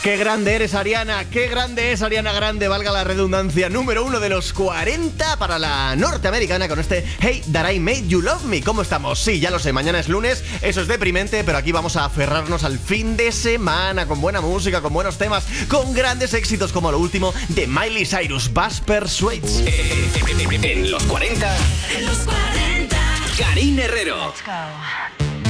Qué grande eres, Ariana, qué grande es Ariana Grande, valga la redundancia. Número 1 de los 40 para la norteamericana con este Hey That I Made You Love Me. ¿Cómo estamos? Sí, ya lo sé, mañana es lunes, eso es deprimente, pero aquí vamos a aferrarnos al fin de semana con buena música, con buenos temas, con grandes éxitos como lo último de Miley Cyrus, Buzz Persuades. En los 40, Karine Herrero. Let's go.